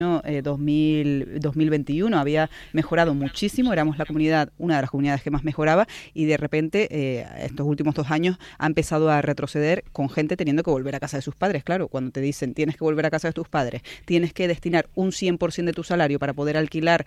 2021 había mejorado muchísimo, éramos la comunidad, una de las comunidades que más mejoraba, y de repente estos últimos 2 años ha empezado a retroceder con gente teniendo que volver a casa de sus padres. Claro, cuando te dicen tienes que volver a casa de tus padres, tienes que destinar un 100% de tu salario para poder alquilar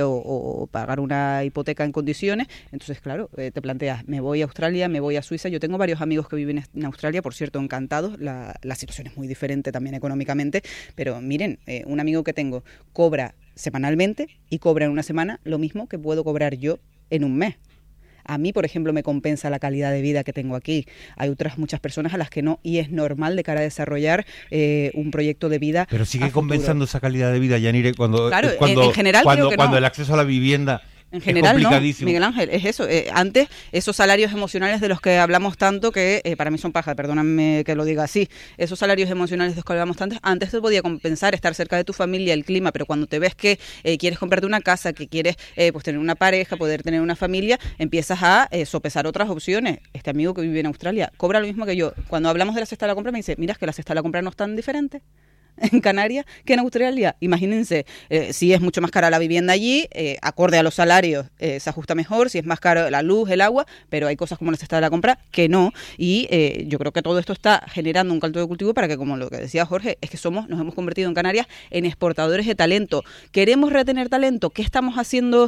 o pagar una hipoteca en condiciones, entonces claro, te planteas, me voy a Australia, me voy a Suiza. Yo tengo varios amigos que viven en Australia, por cierto, encantados. La situación es muy diferente también económicamente, pero miren, un amigo que tengo cobra semanalmente y cobra en una semana lo mismo que puedo cobrar yo en un mes. A mí, por ejemplo, me compensa la calidad de vida que tengo aquí. Hay otras muchas personas a las que no, y es normal de cara a desarrollar un proyecto de vida. Pero sigue compensando esa calidad de vida, Yanire, cuando en general creo que cuando no. el acceso a la vivienda en general es no, complicadísimo. Miguel Ángel, es eso. Antes, esos salarios emocionales de los que hablamos tanto, que para mí son paja, perdóname que lo diga así, esos salarios emocionales de los que hablamos tanto, antes te podía compensar estar cerca de tu familia, el clima, pero cuando te ves que quieres comprarte una casa, que quieres pues tener una pareja, poder tener una familia, empiezas a sopesar otras opciones. Este amigo que vive en Australia cobra lo mismo que yo. Cuando hablamos de la cesta de la compra me dice, mira, es que la cesta de la compra no es tan diferente en Canarias que en Australia. Imagínense, si es mucho más cara la vivienda allí, acorde a los salarios se ajusta mejor, si es más caro la luz, el agua, pero hay cosas como la cesta de la compra que no, y yo creo que todo esto está generando un caldo de cultivo para que, como lo que decía Jorge, es que nos hemos convertido en Canarias en exportadores de talento. ¿Queremos retener talento? ¿Qué estamos haciendo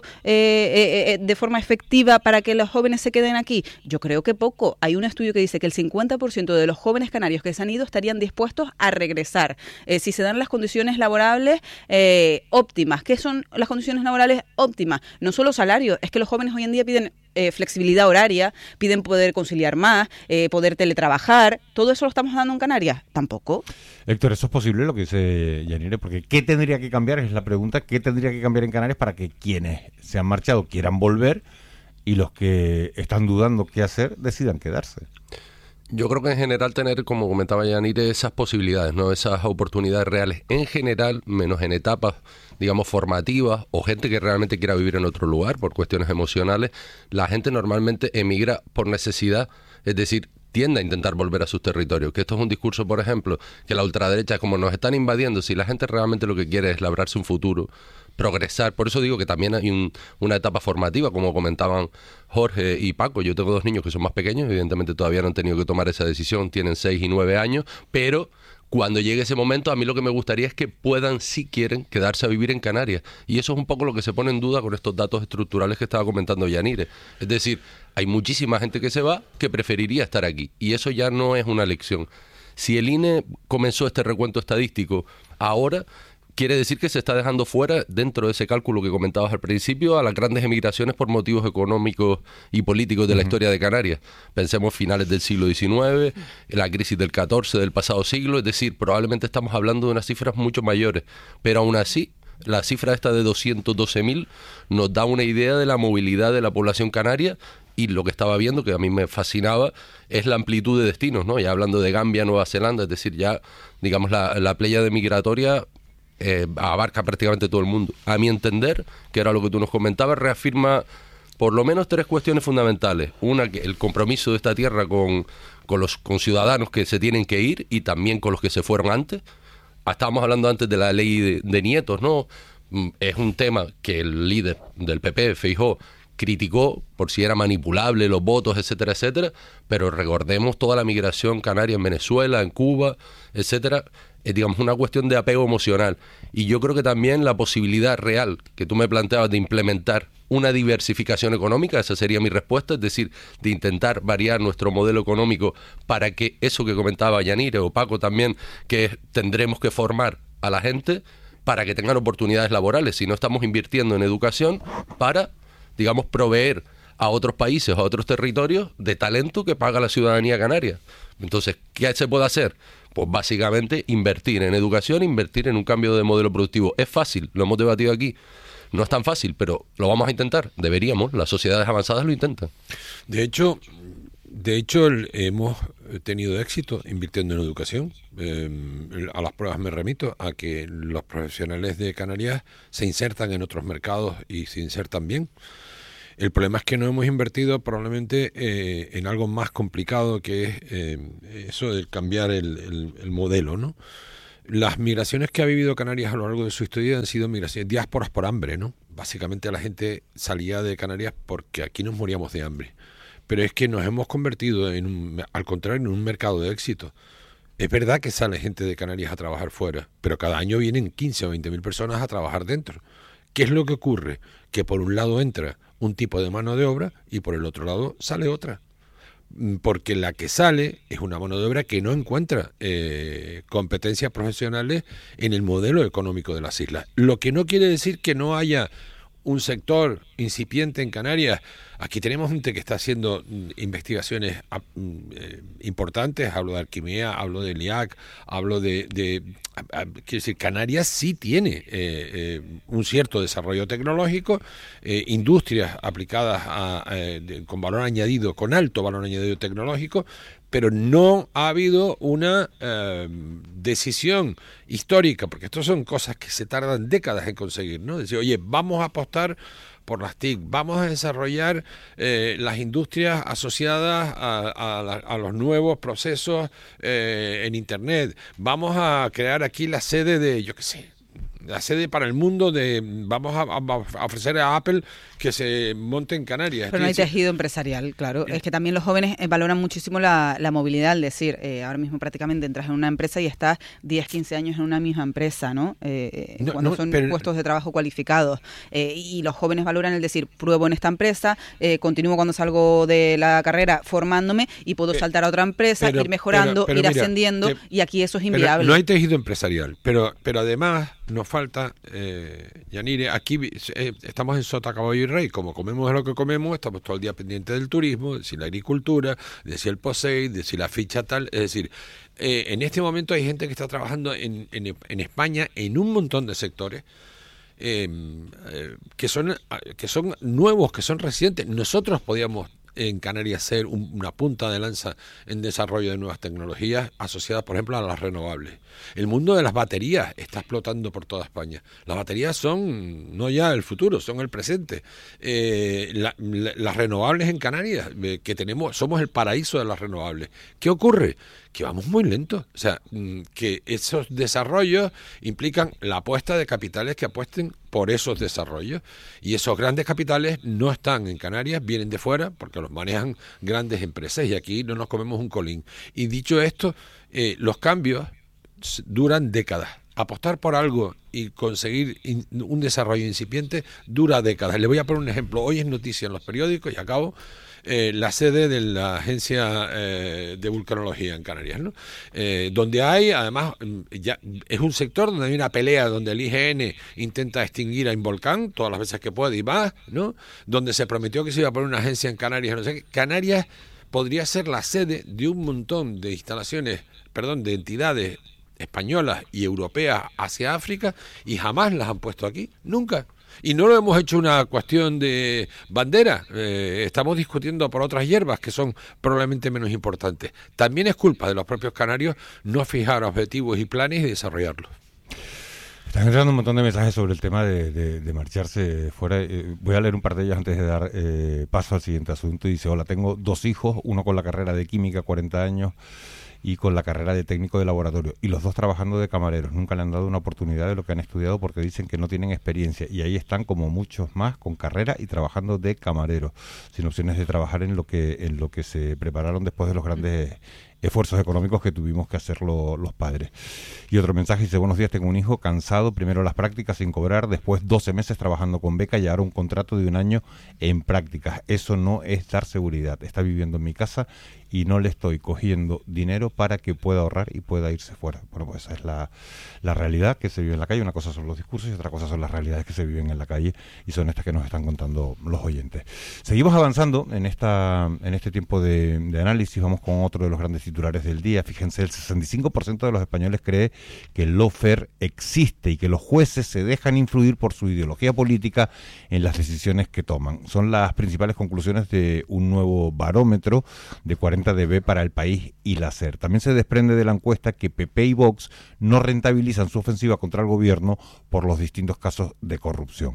de forma efectiva para que los jóvenes se queden aquí? Yo creo que poco. Hay un estudio que dice que el 50% de los jóvenes canarios que se han ido estarían dispuestos a regresar, si se dan las condiciones laborables óptimas. ¿Qué son las condiciones laborales óptimas? No solo salario, es que los jóvenes hoy en día piden flexibilidad horaria, piden poder conciliar más, poder teletrabajar. ¿Todo eso lo estamos dando en Canarias? Tampoco. Héctor, ¿eso es posible lo que dice Yanire? Porque ¿qué tendría que cambiar? Es la pregunta. ¿Qué tendría que cambiar en Canarias para que quienes se han marchado quieran volver y los que están dudando qué hacer decidan quedarse? Yo creo que en general tener, como comentaba Yanire, esas posibilidades, ¿no? Esas oportunidades reales en general, menos en etapas, digamos, formativas o gente que realmente quiera vivir en otro lugar por cuestiones emocionales. La gente normalmente emigra por necesidad, es decir, tiende a intentar volver a sus territorios. Que esto es un discurso, por ejemplo, que la ultraderecha, como nos están invadiendo, si la gente realmente lo que quiere es labrarse un futuro, progresar. Por eso digo que también hay una etapa formativa, como comentaban Jorge y Paco. Yo tengo 2 niños que son más pequeños, evidentemente todavía no han tenido que tomar esa decisión, tienen 6 y 9 años, pero cuando llegue ese momento, a mí lo que me gustaría es que puedan, si quieren, quedarse a vivir en Canarias. Y eso es un poco lo que se pone en duda con estos datos estructurales que estaba comentando Yanire. Es decir, hay muchísima gente que se va que preferiría estar aquí, y eso ya no es una elección. Si el INE comenzó este recuento estadístico ahora, quiere decir que se está dejando fuera, dentro de ese cálculo que comentabas al principio, a las grandes emigraciones por motivos económicos y políticos de la historia de Canarias. Pensemos finales del siglo XIX, la crisis del XIV del pasado siglo, es decir, probablemente estamos hablando de unas cifras mucho mayores, pero aún así, la cifra esta de 212.000 nos da una idea de la movilidad de la población canaria. Y lo que estaba viendo, que a mí me fascinaba, es la amplitud de destinos, ¿no? Ya hablando de Gambia, Nueva Zelanda, es decir, ya, digamos, la pléyade migratoria abarca prácticamente todo el mundo. A mi entender, que era lo que tú nos comentabas, reafirma por lo menos 3 cuestiones fundamentales. Una, que el compromiso de esta tierra con ciudadanos que se tienen que ir y también con los que se fueron antes. Estábamos hablando antes de la ley de nietos, ¿no? Es un tema que el líder del PP, Feijóo, criticó por si era manipulable los votos, etcétera, etcétera, pero recordemos toda la migración canaria en Venezuela, en Cuba, etcétera. Es, digamos, una cuestión de apego emocional. Y yo creo que también la posibilidad real que tú me planteabas de implementar una diversificación económica, esa sería mi respuesta, es decir, de intentar variar nuestro modelo económico para que eso que comentaba Yanire o Paco también, que tendremos que formar a la gente para que tengan oportunidades laborales. Si no estamos invirtiendo en educación para, digamos, proveer a otros países, a otros territorios de talento que paga la ciudadanía canaria. Entonces, ¿qué se puede hacer? Pues básicamente invertir en educación, invertir en un cambio de modelo productivo. Es fácil, lo hemos debatido aquí. No es tan fácil, pero lo vamos a intentar. Deberíamos, las sociedades avanzadas lo intentan. De hecho, hemos tenido éxito invirtiendo en educación. A las pruebas me remito, a que los profesionales de Canarias se insertan en otros mercados y se insertan bien. El problema es que no hemos invertido probablemente en algo más complicado, que es eso de cambiar el modelo, ¿no? Las migraciones que ha vivido Canarias a lo largo de su historia han sido migraciones, diásporas por hambre, ¿no? Básicamente la gente salía de Canarias porque aquí nos moríamos de hambre. Pero es que nos hemos convertido al contrario, en un mercado de éxito. Es verdad que sale gente de Canarias a trabajar fuera, pero cada año vienen 15 o 20 mil personas a trabajar dentro. ¿Qué es lo que ocurre? Que por un lado entra un tipo de mano de obra y por el otro lado sale otra. Porque la que sale es una mano de obra que no encuentra competencias profesionales en el modelo económico de las islas. Lo que no quiere decir que no haya un sector incipiente en Canarias. Aquí tenemos gente que está haciendo investigaciones importantes. Hablo de Alquimia, hablo de LIAC, hablo quiero decir, Canarias sí tiene un cierto desarrollo tecnológico, industrias aplicadas con valor añadido, con alto valor añadido tecnológico, pero no ha habido una decisión histórica, porque estas son cosas que se tardan décadas en conseguir, ¿no? Decir, oye, vamos a apostar por las TIC, vamos a desarrollar las industrias asociadas a los nuevos procesos en Internet, vamos a crear aquí la sede de, yo qué sé, la sede para el mundo vamos a ofrecer a Apple que se monte en Canarias. Pero no hay tejido empresarial, claro. Es que también los jóvenes valoran muchísimo la movilidad, al decir, ahora mismo prácticamente entras en una empresa y estás 10, 15 años en una misma empresa, ¿no? Cuando son puestos de trabajo cualificados. Y los jóvenes valoran el decir, pruebo en esta empresa, continúo cuando salgo de la carrera formándome y puedo saltar a otra empresa, ir mejorando, ir ascendiendo, y aquí eso es inviable. No hay tejido empresarial, pero además nos falta, Yanire, aquí estamos en sota, caballo y rey. Como comemos de lo que comemos, estamos todo el día pendientes del turismo, de si la agricultura, de si el POSEI, de si la ficha tal. Es decir, en este momento hay gente que está trabajando en España en un montón de sectores que son nuevos, que son recientes. Nosotros podíamos en Canarias ser una punta de lanza en desarrollo de nuevas tecnologías asociadas, por ejemplo, a las renovables. El mundo de las baterías está explotando por toda España. Las baterías son no ya el futuro, son el presente. Las renovables en Canarias, somos el paraíso de las renovables. ¿Qué ocurre? Que vamos muy lentos. O sea, que esos desarrollos implican la apuesta de capitales que apuesten por esos desarrollos. Y esos grandes capitales no están en Canarias, vienen de fuera porque los manejan grandes empresas y aquí no nos comemos un colín. Y dicho esto, los cambios duran décadas. Apostar por algo y conseguir un desarrollo incipiente dura décadas. Le voy a poner un ejemplo. Hoy es noticia en los periódicos y acabo la sede de la agencia de vulcanología en Canarias, ¿no? Donde hay, además, ya es un sector donde hay una pelea donde el IGN intenta extinguir a Involcán todas las veces que puede y más, ¿no? Donde se prometió que se iba a poner una agencia en Canarias, no sé qué. Canarias podría ser la sede de un montón de de entidades españolas y europeas hacia África y jamás las han puesto aquí, nunca. Y no lo hemos hecho una cuestión de bandera, estamos discutiendo por otras hierbas que son probablemente menos importantes. También es culpa de los propios canarios no fijar objetivos y planes y desarrollarlos. Están entrando un montón de mensajes sobre el tema de marcharse fuera. Voy a leer un par de ellos antes de dar paso al siguiente asunto. Dice, hola, tengo 2 hijos, uno con la carrera de química, 40 años, y con la carrera de técnico de laboratorio, y los 2 trabajando de camareros. Nunca le han dado una oportunidad de lo que han estudiado porque dicen que no tienen experiencia, y ahí están como muchos más con carrera y trabajando de camareros, sin opciones de trabajar en lo que se prepararon después de los grandes esfuerzos económicos que tuvimos que hacer los padres. Y otro mensaje dice, buenos días, tengo un hijo cansado, primero las prácticas sin cobrar, después 12 meses trabajando con beca y ahora un contrato de 1 año en prácticas. Eso no es dar seguridad. Está viviendo en mi casa y no le estoy cogiendo dinero para que pueda ahorrar y pueda irse fuera. Bueno, pues esa es la realidad que se vive en la calle. Una cosa son los discursos y otra cosa son las realidades que se viven en la calle, y son estas que nos están contando los oyentes. Seguimos avanzando en este tiempo de análisis. Vamos con otro de los grandes titulares del día. Fíjense, el 65% de los españoles cree que el lawfare existe y que los jueces se dejan influir por su ideología política en las decisiones que toman. Son las principales conclusiones de un nuevo barómetro de 40DB para El País y la SER. También se desprende de la encuesta que PP y Vox no rentabilizan su ofensiva contra el gobierno por los distintos casos de corrupción.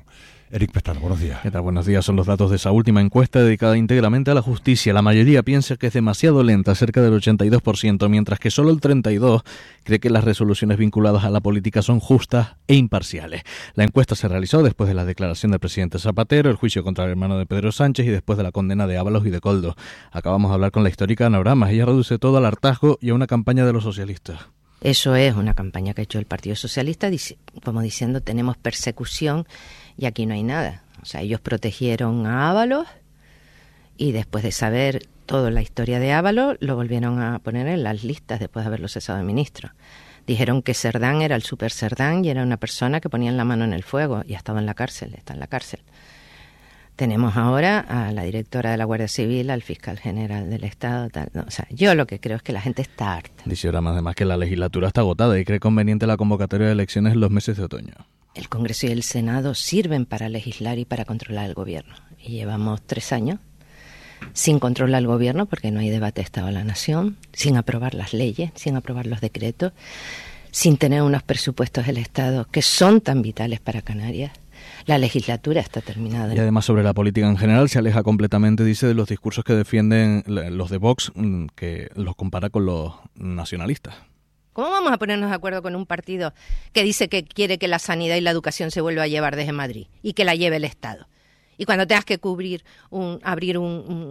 Eric Pestana, buenos días. ¿Qué tal? Buenos días. Son los datos de esa última encuesta dedicada íntegramente a la justicia. La mayoría piensa que es demasiado lenta, cerca del 82%, mientras que solo el 32% cree que las resoluciones vinculadas a la política son justas e imparciales. La encuesta se realizó después de la declaración del presidente Zapatero, el juicio contra el hermano de Pedro Sánchez y después de la condena de Ábalos y de Koldo. Acabamos de hablar con la histórica Ana Oramas. Ella reduce todo al hartazgo y a una campaña de los socialistas. Eso es una campaña que ha hecho el Partido Socialista, como diciendo tenemos persecución y aquí no hay nada. O sea, ellos protegieron a Ábalos y después de saber toda la historia de Ábalos lo volvieron a poner en las listas después de haberlo cesado de ministro. Dijeron que Cerdán era el super Cerdán y era una persona que ponía la mano en el fuego y estaba en la cárcel, está en la cárcel. Tenemos ahora a la directora de la Guardia Civil, al fiscal general del Estado. Tal. No, o sea, yo lo que creo es que la gente está harta. Dice Oramas además que la legislatura está agotada y cree conveniente la convocatoria de elecciones en los meses de otoño. El Congreso y el Senado sirven para legislar y para controlar el gobierno. Y llevamos 3 años sin controlar el gobierno porque no hay debate de Estado de la Nación, sin aprobar las leyes, sin aprobar los decretos, sin tener unos presupuestos del Estado que son tan vitales para Canarias. La legislatura está terminada. Y además sobre la política en general se aleja completamente, dice, de los discursos que defienden los de Vox, que los compara con los nacionalistas. ¿Cómo vamos a ponernos de acuerdo con un partido que dice que quiere que la sanidad y la educación se vuelva a llevar desde Madrid y que la lleve el Estado? Y cuando tengas que abrir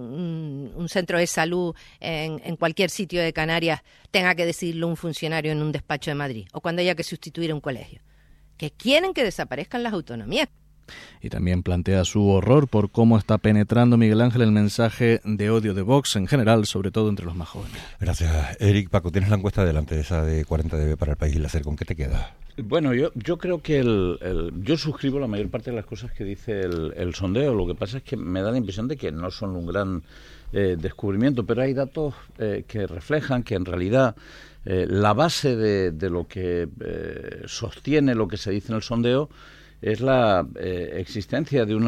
un centro de salud en cualquier sitio de Canarias, tenga que decidirlo un funcionario en un despacho de Madrid, o cuando haya que sustituir un colegio. Que quieren que desaparezcan las autonomías. Y también plantea su horror por cómo está penetrando Miguel Ángel el mensaje de odio de Vox en general, sobre todo entre los más jóvenes. Gracias, Eric. Paco, tienes la encuesta delante, esa de 40 dB para el país y la SER. ¿Con qué te quedas? Bueno, yo creo que yo suscribo la mayor parte de las cosas que dice el sondeo. Lo que pasa es que me da la impresión de que no son un gran descubrimiento, pero hay datos que reflejan que en realidad la base de lo que sostiene lo que se dice en el sondeo es la existencia de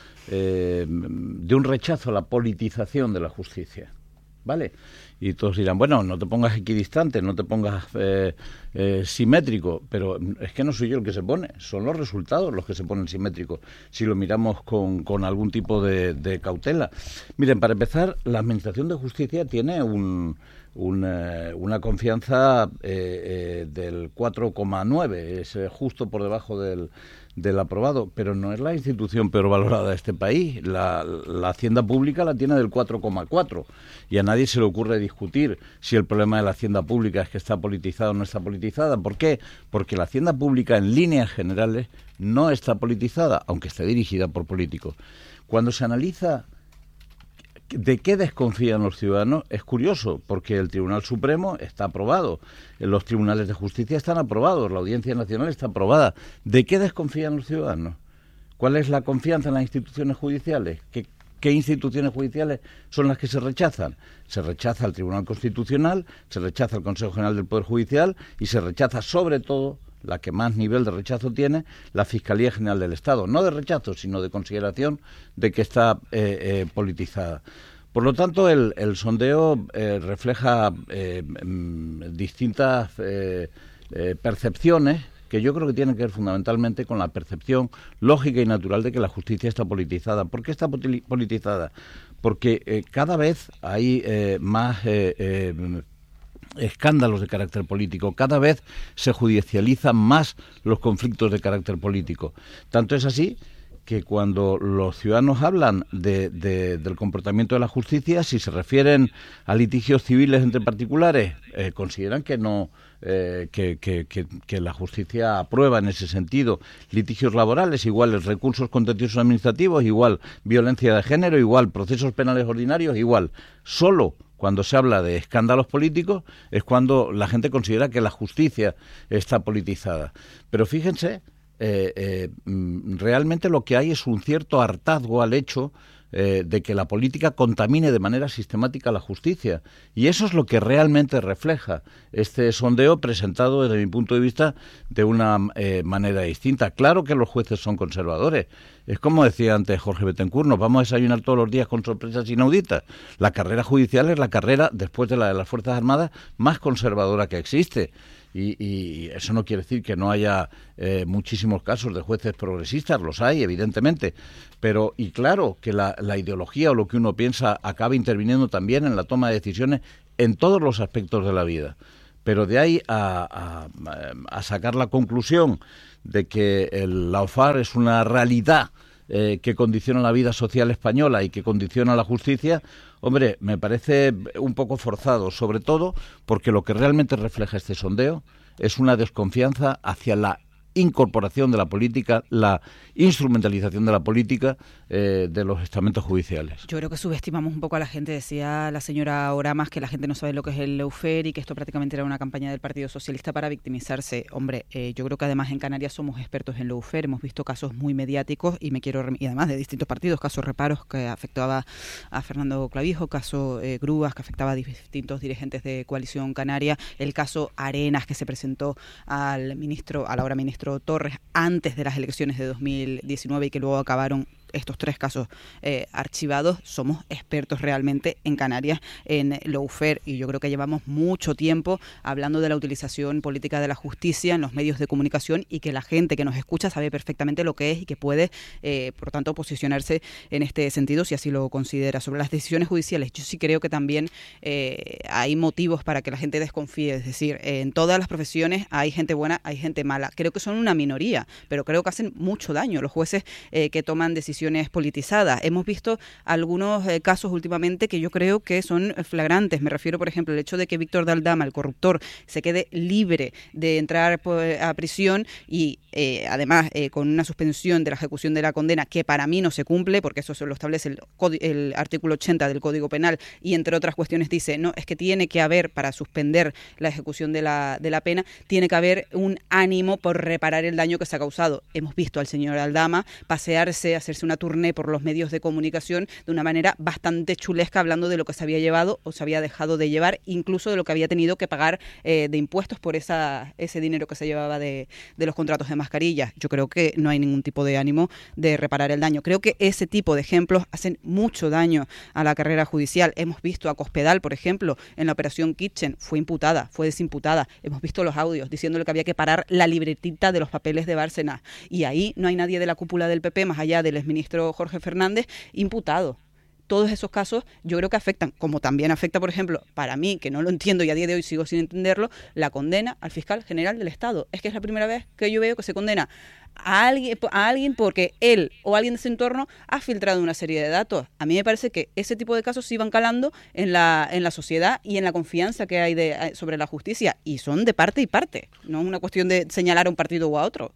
un rechazo a la politización de la justicia, ¿vale? Y todos dirán, bueno, no te pongas equidistante, no te pongas simétrico, pero es que no soy yo el que se pone, son los resultados los que se ponen simétricos, si lo miramos con algún tipo de cautela. Miren, para empezar, la Administración de Justicia tiene una confianza del 4,9, es justo por debajo del aprobado, pero no es la institución peor valorada de este país. La Hacienda Pública la tiene del 4,4 y a nadie se le ocurre discutir si el problema de la Hacienda Pública es que está politizada o no está politizada. ¿Por qué? Porque la Hacienda Pública en líneas generales no está politizada, aunque esté dirigida por políticos. Cuando se analiza ¿de qué desconfían los ciudadanos? Es curioso, porque el Tribunal Supremo está aprobado, los tribunales de justicia están aprobados, la Audiencia Nacional está aprobada. ¿De qué desconfían los ciudadanos? ¿Cuál es la confianza en las instituciones judiciales? ¿Qué instituciones judiciales son las que se rechazan? Se rechaza el Tribunal Constitucional, se rechaza el Consejo General del Poder Judicial y se rechaza sobre todo, la que más nivel de rechazo tiene, la Fiscalía General del Estado. No de rechazo, sino de consideración de que está politizada. Por lo tanto, el sondeo refleja distintas percepciones que yo creo que tienen que ver fundamentalmente con la percepción lógica y natural de que la justicia está politizada. ¿Por qué está politizada? Porque cada vez hay más escándalos de carácter político, cada vez se judicializan más los conflictos de carácter político. Tanto es así que cuando los ciudadanos hablan del comportamiento de la justicia, si se refieren a litigios civiles entre particulares, consideran que no que la justicia aprueba en ese sentido. Litigios laborales, iguales recursos contenciosos administrativos, igual violencia de género, igual procesos penales ordinarios, igual. Solo cuando se habla de escándalos políticos es cuando la gente considera que la justicia está politizada. Pero fíjense, realmente lo que hay es un cierto hartazgo al hecho de que la política contamine de manera sistemática la justicia. Y eso es lo que realmente refleja este sondeo presentado desde mi punto de vista de una manera distinta. Claro que los jueces son conservadores. Es como decía antes Jorge Betancourt, nos vamos a desayunar todos los días con sorpresas inauditas. La carrera judicial es la carrera, después de la de las Fuerzas Armadas, más conservadora que existe. Y eso no quiere decir que no haya muchísimos casos de jueces progresistas, los hay, evidentemente, pero, y claro, que la ideología o lo que uno piensa acaba interviniendo también en la toma de decisiones en todos los aspectos de la vida. Pero de ahí a sacar la conclusión de que el lawfare es una realidad que condiciona la vida social española y que condiciona la justicia, hombre, me parece un poco forzado, sobre todo porque lo que realmente refleja este sondeo es una desconfianza hacia la incorporación de la política, la instrumentalización de la política de los estamentos judiciales. Yo creo que subestimamos un poco a la gente. Decía la señora Oramas que la gente no sabe lo que es el lawfare y que esto prácticamente era una campaña del Partido Socialista para victimizarse. Hombre, yo creo que además en Canarias somos expertos en lawfare, hemos visto casos muy mediáticos y y además de distintos partidos, caso Reparos que afectaba a Fernando Clavijo, caso Grúas que afectaba a distintos dirigentes de Coalición Canaria, el caso Arenas que se presentó al ahora ministro Torres antes de las elecciones de 2019 y que luego acabaron estos 3 casos archivados. Somos expertos realmente en Canarias en lawfare y yo creo que llevamos mucho tiempo hablando de la utilización política de la justicia en los medios de comunicación y que la gente que nos escucha sabe perfectamente lo que es y que puede, por tanto, posicionarse en este sentido si así lo considera. Sobre las decisiones judiciales, yo sí creo que también hay motivos para que la gente desconfíe, es decir, en todas las profesiones hay gente buena, hay gente mala. Creo que son una minoría, pero creo que hacen mucho daño los jueces que toman decisiones politizadas. Hemos visto algunos casos últimamente que yo creo que son flagrantes. Me refiero, por ejemplo, al hecho de que Víctor de Aldama, el corruptor, se quede libre de entrar a prisión y además con una suspensión de la ejecución de la condena que para mí no se cumple, porque eso se lo establece el artículo 80 del Código Penal y entre otras cuestiones dice, no, es que tiene que haber, para suspender la ejecución de la pena, tiene que haber un ánimo por reparar el daño que se ha causado. Hemos visto al señor Aldama pasearse, hacerse una turné por los medios de comunicación de una manera bastante chulesca, hablando de lo que se había llevado o se había dejado de llevar, incluso de lo que había tenido que pagar de impuestos por ese dinero que se llevaba de los contratos de mascarillas. Yo creo que no hay ningún tipo de ánimo de reparar el daño. Creo que ese tipo de ejemplos hacen mucho daño a la carrera judicial. Hemos visto a Cospedal, por ejemplo, en la operación Kitchen, fue imputada, fue desimputada. Hemos visto los audios diciéndole que había que parar la libretita de los papeles de Bárcenas. Y ahí no hay nadie de la cúpula del PP, más allá del exministro Jorge Fernández, imputado. Todos esos casos yo creo que afectan, como también afecta, por ejemplo, para mí, que no lo entiendo y a día de hoy sigo sin entenderlo, la condena al fiscal general del Estado. Es que es la primera vez que yo veo que se condena a alguien porque él o alguien de su entorno ha filtrado una serie de datos. A mí me parece que ese tipo de casos sí van calando en la sociedad y en la confianza que hay sobre la justicia, y son de parte y parte. No es una cuestión de señalar a un partido o a otro.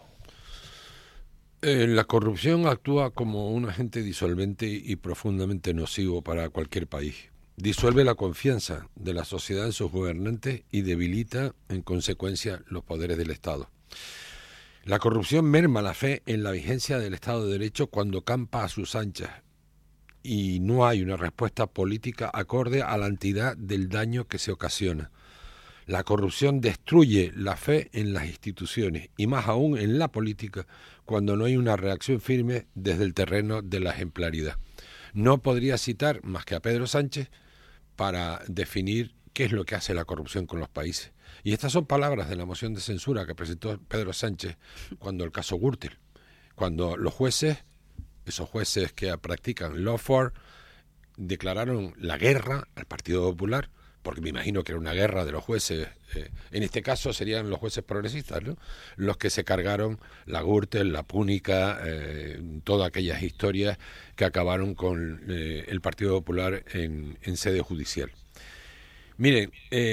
La corrupción actúa como un agente disolvente y profundamente nocivo para cualquier país. Disuelve la confianza de la sociedad en sus gobernantes y debilita, en consecuencia, los poderes del Estado. La corrupción merma la fe en la vigencia del Estado de Derecho cuando campa a sus anchas y no hay una respuesta política acorde a la entidad del daño que se ocasiona. La corrupción destruye la fe en las instituciones y más aún en la política cuando no hay una reacción firme desde el terreno de la ejemplaridad. No podría citar más que a Pedro Sánchez para definir qué es lo que hace la corrupción con los países. Y estas son palabras de la moción de censura que presentó Pedro Sánchez cuando el caso Gürtel, cuando los jueces, esos jueces que practican lawfare, declararon la guerra al Partido Popular, porque me imagino que era una guerra de los jueces, en este caso serían los jueces progresistas, ¿no?, los que se cargaron la Gürtel, la Púnica, todas aquellas historias que acabaron con el Partido Popular en sede judicial. Miren,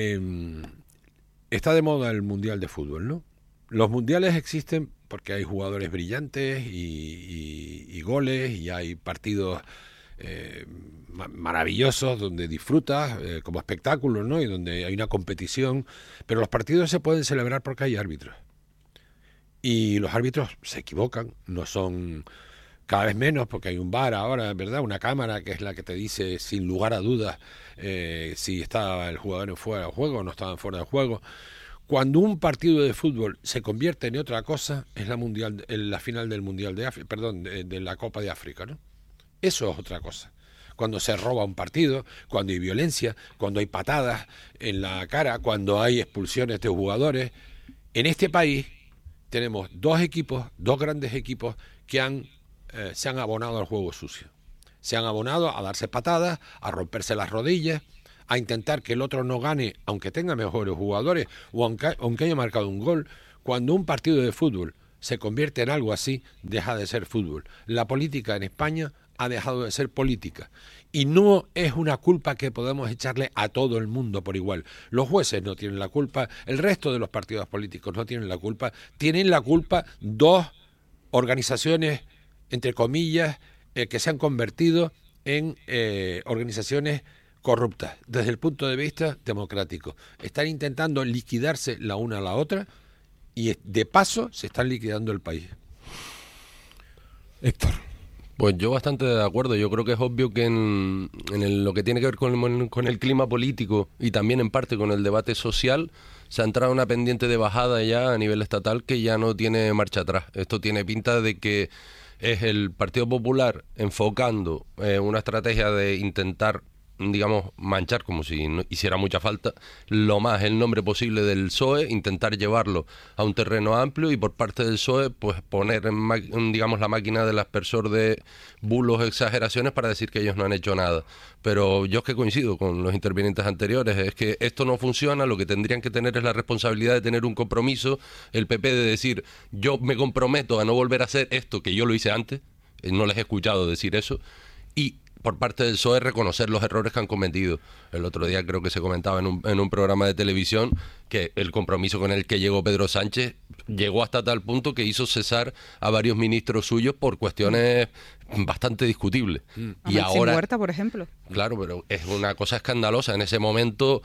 está de moda el Mundial de Fútbol, ¿no? Los mundiales existen porque hay jugadores brillantes y goles, y hay partidos maravillosos donde disfrutas como espectáculo, ¿no?, y donde hay una competición, pero los partidos se pueden celebrar porque hay árbitros y los árbitros se equivocan, no son, cada vez menos porque hay un VAR ahora, ¿verdad?, una cámara que es la que te dice sin lugar a dudas si estaba el jugador en fuera de juego o no estaba en fuera de juego. Cuando un partido de fútbol se convierte en otra cosa es la final del Mundial de África, de la Copa de África, ¿no? Eso es otra cosa. cuando se roba un partido, cuando hay violencia, cuando hay patadas en la cara, cuando hay expulsiones de jugadores. En este país tenemos dos grandes equipos que se han abonado al juego sucio. Se han abonado a darse patadas, a romperse las rodillas, a intentar que el otro no gane, aunque tenga mejores jugadores o aunque haya marcado un gol. Cuando un partido de fútbol se convierte en algo así, deja de ser fútbol. La política en España ha dejado de ser política. Y no es una culpa que podemos echarle a todo el mundo por igual. Los jueces no tienen la culpa, el resto de los partidos políticos no tienen la culpa. Tienen la culpa dos organizaciones, entre comillas, que se han convertido en organizaciones corruptas desde el punto de vista democrático. Están intentando liquidarse la una a la otra y de paso se están liquidando el país. Héctor. Pues yo bastante de acuerdo. Yo creo que es obvio que en lo que tiene que ver con el clima político y también en parte con el debate social, se ha entrado una pendiente de bajada ya a nivel estatal que ya no tiene marcha atrás. Esto tiene pinta de que es el Partido Popular enfocando una estrategia de intentar, digamos, manchar, como si no hiciera mucha falta, lo más el nombre posible del PSOE, intentar llevarlo a un terreno amplio y por parte del PSOE pues poner digamos la máquina del aspersor de bulos, exageraciones para decir que ellos no han hecho nada. Pero yo es que coincido con los intervinientes anteriores, es que esto no funciona. Lo que tendrían que tener es la responsabilidad de tener un compromiso, el PP, de decir yo me comprometo a no volver a hacer esto que yo lo hice antes, no les he escuchado decir eso, y por parte del PSOE reconocer los errores que han cometido. El otro día creo que se comentaba en un programa de televisión que el compromiso con el que llegó Pedro Sánchez llegó hasta tal punto que hizo cesar a varios ministros suyos por cuestiones bastante discutibles. Y ahora Huerta, por ejemplo. Claro, pero es una cosa escandalosa. En ese momento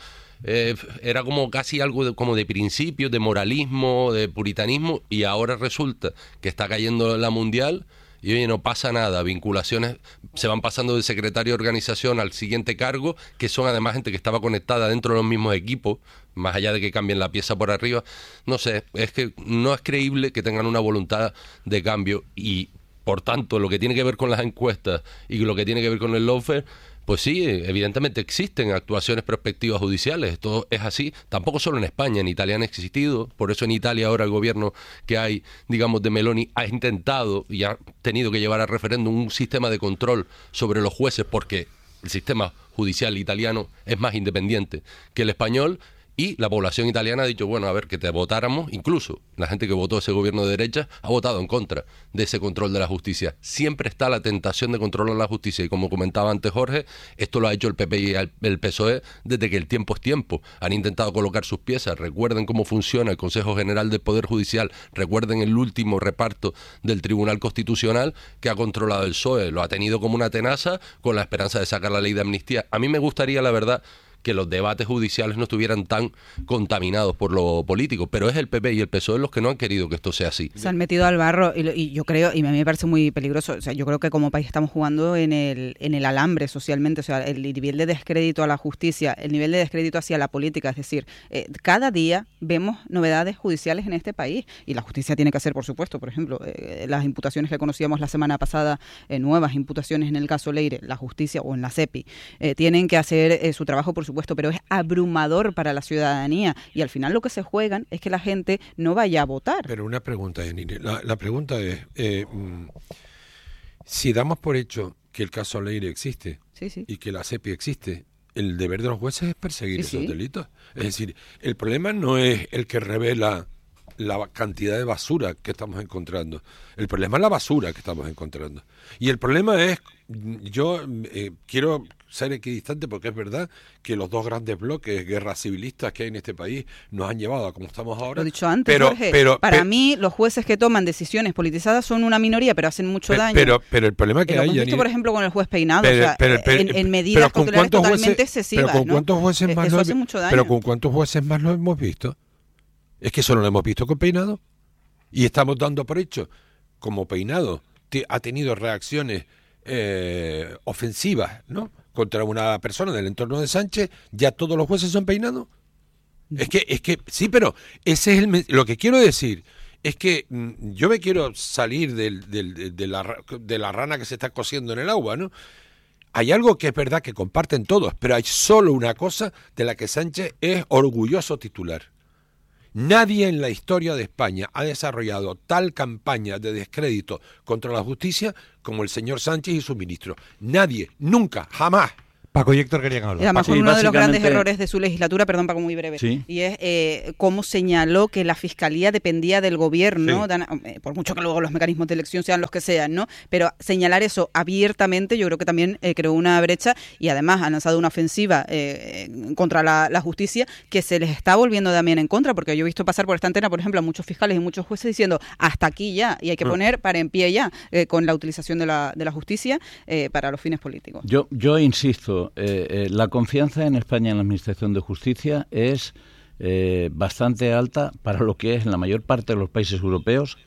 era como casi algo como de principios, de moralismo, de puritanismo, y ahora resulta que está cayendo la Mundial. Y oye, no pasa nada, vinculaciones se van pasando del secretario de organización al siguiente cargo, que son además gente que estaba conectada dentro de los mismos equipos, más allá de que cambien la pieza por arriba. No sé, es que no es creíble que tengan una voluntad de cambio y, por tanto, lo que tiene que ver con las encuestas y lo que tiene que ver con el lawfare, pues sí, evidentemente existen actuaciones prospectivas judiciales, esto es así, tampoco solo en España, en Italia han existido, por eso en Italia ahora el gobierno que hay, digamos, de Meloni ha intentado y ha tenido que llevar a referéndum un sistema de control sobre los jueces porque el sistema judicial italiano es más independiente que el español. Y la población italiana ha dicho, bueno, a ver, que te votáramos, incluso la gente que votó ese gobierno de derecha ha votado en contra de ese control de la justicia. Siempre está la tentación de controlar la justicia y como comentaba antes Jorge, esto lo ha hecho el PP y el PSOE desde que el tiempo es tiempo. Han intentado colocar sus piezas, recuerden cómo funciona el Consejo General del Poder Judicial, recuerden el último reparto del Tribunal Constitucional que ha controlado el PSOE, lo ha tenido como una tenaza con la esperanza de sacar la ley de amnistía. A mí me gustaría, la verdad, que los debates judiciales no estuvieran tan contaminados por lo político, pero es el PP y el PSOE los que no han querido que esto sea así. Se han metido al barro y yo creo, y a mí me parece muy peligroso, o sea, yo creo que como país estamos jugando en el alambre socialmente, o sea, el nivel de descrédito a la justicia, el nivel de descrédito hacia la política, es decir, cada día vemos novedades judiciales en este país y la justicia tiene que hacer, por supuesto, por ejemplo, las imputaciones que conocíamos la semana pasada, nuevas imputaciones en el caso Leire, la justicia o en la CEPI, tienen que hacer su trabajo, por supuesto, pero es abrumador para la ciudadanía y al final lo que se juegan es que la gente no vaya a votar. Pero una pregunta, Yanire. La pregunta es, si damos por hecho que el caso Leire existe y que la CEPI existe, el deber de los jueces es perseguir esos delitos. Es decir, el problema no es el que revela la cantidad de basura que estamos encontrando. El problema es la basura que estamos encontrando. Y el problema es, yo quiero ser equidistante porque es verdad que los dos grandes bloques guerras civilistas que hay en este país nos han llevado a como estamos ahora. Lo he dicho antes, Jorge. Para mí, los jueces que toman decisiones politizadas son una minoría, pero hacen mucho daño. Pero el problema que lo hay... hemos visto, por ejemplo, con el juez Peinado, en medidas cautelares totalmente excesivas. Pero ¿con cuántos jueces más eso hace mucho daño. Pero ¿con cuántos jueces más lo hemos visto? Es que solo lo hemos visto con Peinado. Y estamos dando por hecho, como Peinado ha tenido reacciones ofensivas, ¿no?, contra una persona del entorno de Sánchez, ¿ya todos los jueces son Peinados? Es que sí, pero ese es lo que quiero decir. Es que yo me quiero salir de la rana que se está cociendo en el agua, ¿no? hay algo que es verdad que comparten todos, pero hay solo una cosa de la que Sánchez es orgulloso titular. Nadie en la historia de España ha desarrollado tal campaña de descrédito contra la justicia como el señor Sánchez y su ministro. Nadie, nunca, jamás. Paco y Héctor querían hablar. Y además fue Sí, uno de los grandes básicamente- errores de su legislatura, perdón Paco, muy breve, Sí. y es cómo señaló que la Fiscalía dependía del gobierno, Sí. por mucho que luego los mecanismos de elección sean los que sean, ¿no? Pero señalar eso abiertamente yo creo que también creó una brecha y además ha lanzado una ofensiva contra la justicia que se les está volviendo también en contra, porque yo he visto pasar por esta antena, por ejemplo, a muchos fiscales y muchos jueces diciendo hasta aquí ya, y hay que poner para en pie ya con la utilización de la justicia para los fines políticos. Yo insisto, la confianza en España en la Administración de Justicia es bastante alta para lo que es en la mayor parte de los países europeos,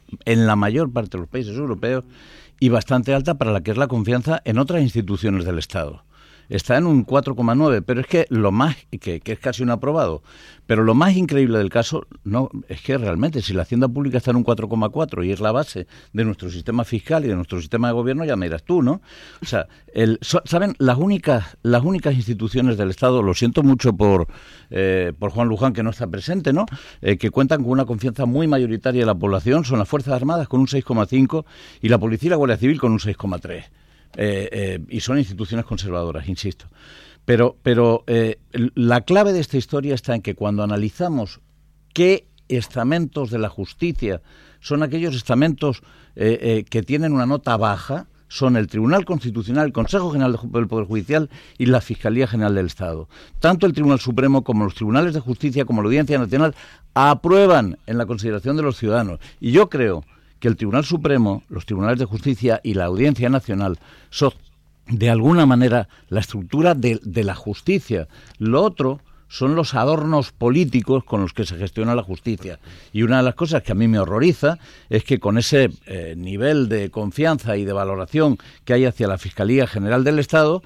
y bastante alta para la que es la confianza en otras instituciones del Estado. Está en un 4,9, pero es que lo más, que es casi un aprobado, pero lo más increíble del caso no es que realmente si la Hacienda Pública está en un 4,4 y es la base de nuestro sistema fiscal y de nuestro sistema de gobierno, ya me dirás tú, ¿no? O sea, ¿saben? Las únicas instituciones del Estado, lo siento mucho por Juan Luján, que no está presente, ¿no? Que cuentan con una confianza muy mayoritaria de la población, son las Fuerzas Armadas con un 6,5 y la Policía y la Guardia Civil con un 6,3. Y son instituciones conservadoras, insisto. Pero la clave de esta historia está en que cuando analizamos qué estamentos de la justicia son aquellos estamentos que tienen una nota baja, son el Tribunal Constitucional, el Consejo General del Poder Judicial y la Fiscalía General del Estado. Tanto el Tribunal Supremo como los tribunales de justicia, como la Audiencia Nacional, aprueban en la consideración de los ciudadanos. Y yo creo que el Tribunal Supremo, los tribunales de justicia y la Audiencia Nacional son, de alguna manera, la estructura de la justicia. Lo otro son los adornos políticos con los que se gestiona la justicia. Y una de las cosas que a mí me horroriza es que con ese nivel de confianza y de valoración que hay hacia la Fiscalía General del Estado,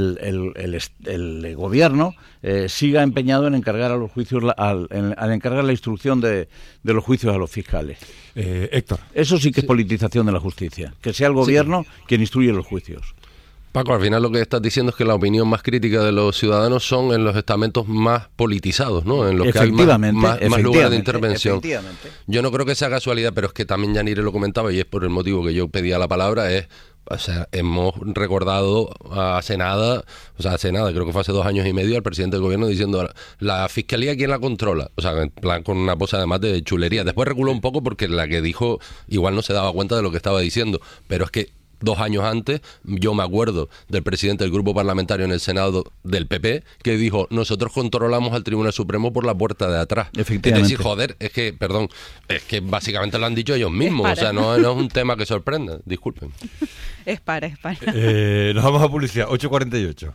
el gobierno siga empeñado en encargar a los juicios, al encargar la instrucción de los juicios a los fiscales. Héctor. Eso sí que es politización de la justicia, que sea el gobierno quien instruye los juicios. Paco, al final lo que estás diciendo es que la opinión más crítica de los ciudadanos son en los estamentos más politizados, ¿no? En los que hay más lugares de intervención. Yo no creo que sea casualidad, pero es que también Yanire lo comentaba y es por el motivo que yo pedía la palabra, o sea, hemos recordado hace nada, creo que fue hace 2 años y medio, al presidente del gobierno diciendo la fiscalía ¿quién la controla? O sea, en plan con una pose además de chulería. Después reculó un poco porque la que dijo igual no se daba cuenta de lo que estaba diciendo, pero es que 2 años antes, yo me acuerdo del presidente del grupo parlamentario en el Senado del PP que dijo, nosotros controlamos al Tribunal Supremo por la puerta de atrás. Efectivamente. Es decir, joder, es que básicamente lo han dicho ellos mismos, o sea, no es un tema que sorprenda, disculpen. Es para. Nos vamos a publicidad, 8:48.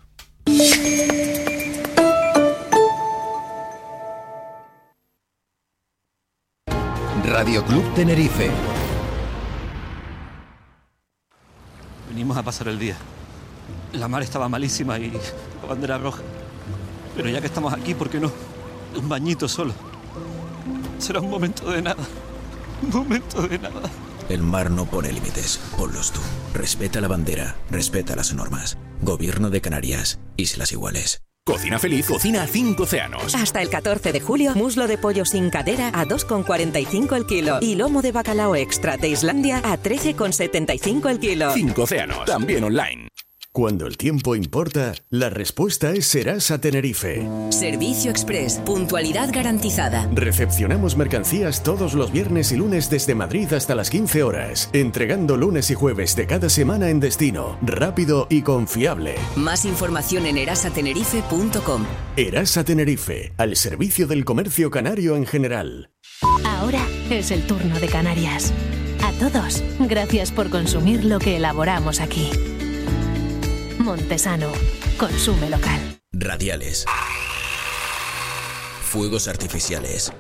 Radio Club Tenerife. Venimos a pasar el día. La mar estaba malísima y la bandera roja. Pero ya que estamos aquí, ¿por qué no? Un bañito solo. Será un momento de nada. Un momento de nada. El mar no pone límites, ponlos tú. Respeta la bandera, respeta las normas. Gobierno de Canarias, Islas Iguales. Cocina Feliz cocina 5 océanos. Hasta el 14 de julio, muslo de pollo sin cadera a 2,45 el kilo y lomo de bacalao extra de Islandia a 13,75 el kilo. 5 océanos, también online. Cuando el tiempo importa, la respuesta es Serasa Tenerife. Servicio Express, puntualidad garantizada. Recepcionamos mercancías todos los viernes y lunes desde Madrid hasta las 15 horas, entregando lunes y jueves de cada semana en destino, rápido y confiable. Más información en erasatenerife.com. Erasa Tenerife, al servicio del comercio canario en general. Ahora es el turno de Canarias. A todos, gracias por consumir lo que elaboramos aquí. Montesano, consume local. Radiales. Fuegos artificiales.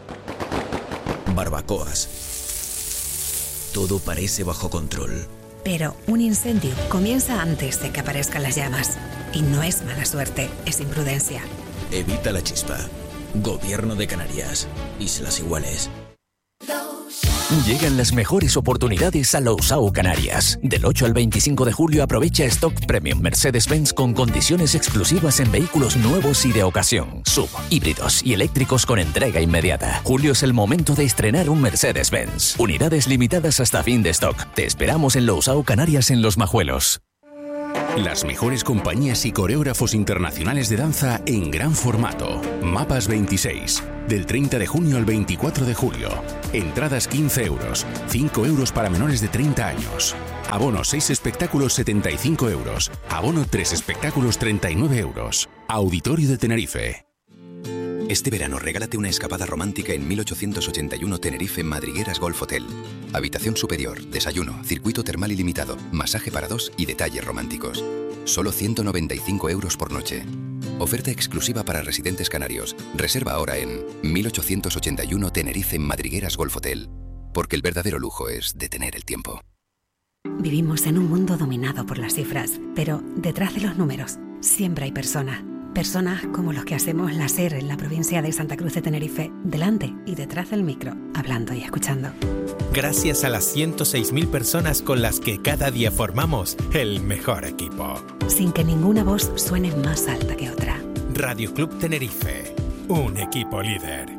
Barbacoas. Todo parece bajo control. Pero un incendio comienza antes de que aparezcan las llamas. Y no es mala suerte, es imprudencia. Evita la chispa. Gobierno de Canarias. Islas Iguales. Llegan las mejores oportunidades a Lousao Canarias. Del 8 al 25 de julio aprovecha Stock Premium Mercedes-Benz con condiciones exclusivas en vehículos nuevos y de ocasión, sub, híbridos y eléctricos con entrega inmediata. Julio es el momento de estrenar un Mercedes-Benz. Unidades limitadas hasta fin de stock. Te esperamos en Lousao Canarias en Los Majuelos. Las mejores compañías y coreógrafos internacionales de danza en gran formato. Mapas 26. Del 30 de junio al 24 de julio. Entradas 15 euros. 5 euros para menores de 30 años. Abono 6 espectáculos 75 euros. Abono 3 espectáculos 39 euros. Auditorio de Tenerife. Este verano regálate una escapada romántica en 1881 Tenerife Madrigueras Golf Hotel. Habitación superior, desayuno, circuito termal ilimitado, masaje para dos y detalles románticos. Solo 195 euros por noche. Oferta exclusiva para residentes canarios. Reserva ahora en 1881 Tenerife Madrigueras Golf Hotel. Porque el verdadero lujo es detener el tiempo. Vivimos en un mundo dominado por las cifras, pero detrás de los números siempre hay personas. Personas como los que hacemos la SER en la provincia de Santa Cruz de Tenerife, delante y detrás del micro, hablando y escuchando. Gracias a las 106.000 personas con las que cada día formamos el mejor equipo. Sin que ninguna voz suene más alta que otra. Radio Club Tenerife, un equipo líder.